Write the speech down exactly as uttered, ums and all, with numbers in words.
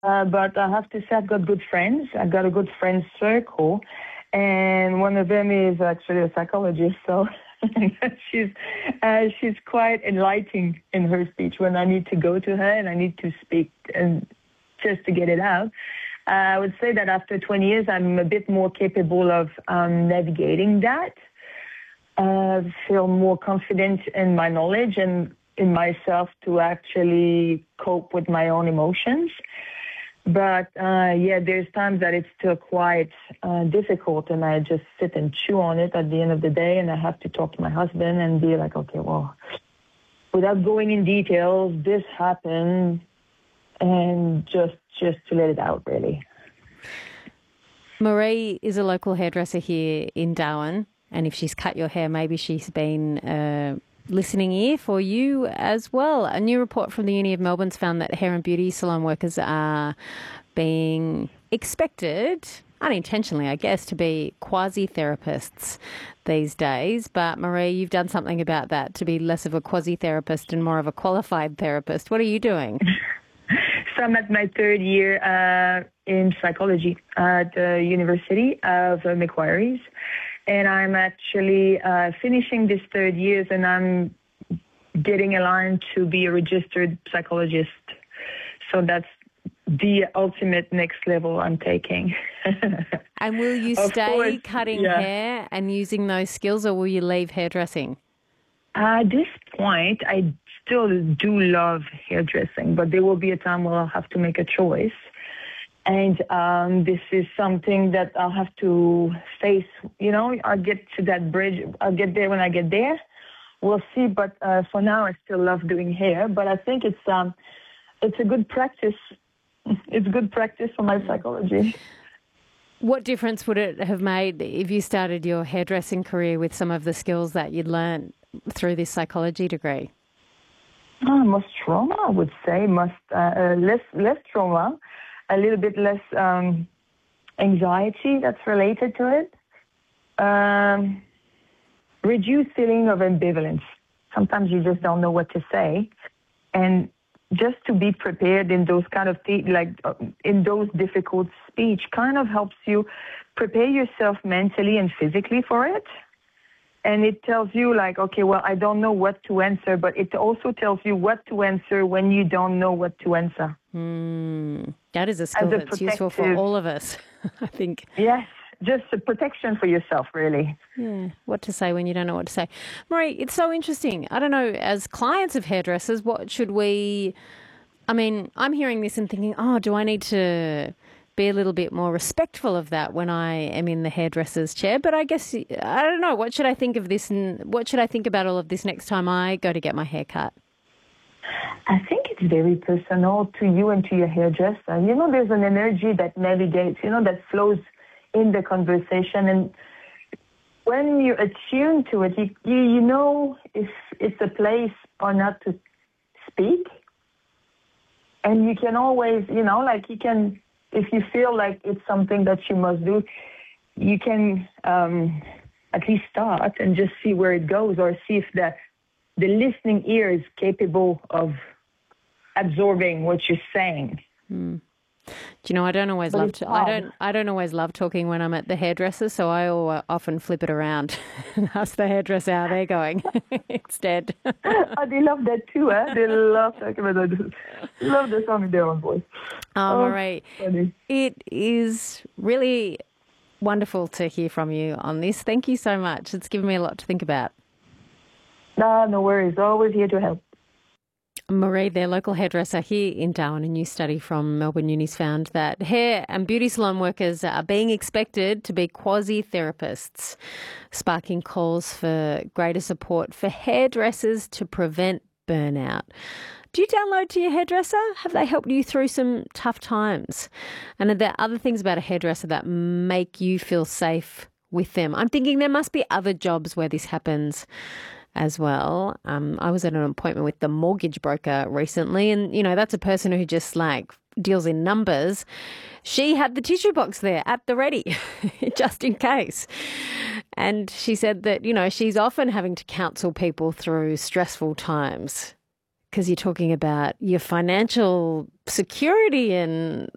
Uh, but I have to say I've got good friends. I've got a good friend circle, and one of them is actually a psychologist. So she's uh, she's quite enlightening in her speech when I need to go to her and I need to speak and just to get it out. Uh, I would say that after twenty years, I'm a bit more capable of um, navigating that. Uh, feel more confident in my knowledge and in myself to actually cope with my own emotions. But uh, yeah, there's times that it's still quite uh, difficult, and I just sit and chew on it at the end of the day, and I have to talk to my husband and be like, okay, well, without going in details, this happened, and just just to let it out, really. Marie is a local hairdresser here in Darwin, and if she's cut your hair, maybe she's been uh, listening ear for you as well. A new report from the Uni of Melbourne's found that hair and beauty salon workers are being expected, unintentionally, I guess, to be quasi-therapists these days. But Marie, you've done something about that to be less of a quasi-therapist and more of a qualified therapist. What are you doing? So I'm at my third year uh, in psychology at the University of uh, Macquarie. And I'm actually uh, finishing this third year, and I'm getting aligned to be a registered psychologist. So that's the ultimate next level I'm taking. And will you Of stay course, cutting yeah. hair and using those skills, or will you leave hairdressing? At this point, I still do love hairdressing, but there will be a time where I'll have to make a choice. And um, this is something that I'll have to face. You know, I'll get to that bridge. I'll get there when I get there. We'll see. But uh, for now, I still love doing hair. But I think it's um, it's a good practice. It's good practice for my psychology. What difference would it have made if you started your hairdressing career with some of the skills that you'd learned through this psychology degree? Oh, most trauma, I would say. Most uh, uh, less less trauma. A little bit less um, anxiety that's related to it. Um, reduced feeling of ambivalence. Sometimes you just don't know what to say. And just to be prepared in those kind of, th- like uh, in those difficult speech kind of helps you prepare yourself mentally and physically for it. And it tells you like, okay, well, I don't know what to answer, but it also tells you what to answer when you don't know what to answer. Mm, that is a skill a that's useful for all of us, I think. Yes, just a protection for yourself, really. Yeah, what to say when you don't know what to say. Marie, it's so interesting. I don't know, as clients of hairdressers, what should we... I mean, I'm hearing this and thinking, oh, do I need to be a little bit more respectful of that when I am in the hairdresser's chair? But I guess, I don't know, what should I think of this and what should I think about all of this next time I go to get my hair cut? I think it's very personal to you and to your hairdresser. You know, there's an energy that navigates, you know, that flows in the conversation. And when you're attuned to it, you, you, you know if it's a place or not to speak. And you can always, you know, like you can, if you feel like it's something that you must do, you can um, at least start and just see where it goes, or see if the the listening ear is capable of absorbing what you're saying. Mm. Do you know, I don't always But love it's to, I hard. don't I don't always love talking when I'm at the hairdresser, so I al- often flip it around and ask the hairdresser how they're going instead. Oh, they love that too, eh? They love talking about that. They love the song in their own voice. Oh, Oh, Marie, funny. it is really wonderful to hear from you on this. Thank you so much. It's given me a lot to think about. No, no worries. Always here to help. Marie, their local hairdresser here in Darwin, a new study from Melbourne Uni's found that hair and beauty salon workers are being expected to be quasi-therapists, sparking calls for greater support for hairdressers to prevent burnout. Do you download to your hairdresser? Have they helped you through some tough times? And are there other things about a hairdresser that make you feel safe with them? I'm thinking there must be other jobs where this happens as well. Um, I was at an appointment with the mortgage broker recently, and, you know, that's a person who just like deals in numbers. She had the tissue box there at the ready, just in case. And she said that, you know, she's often having to counsel people through stressful times, because you're talking about your financial security and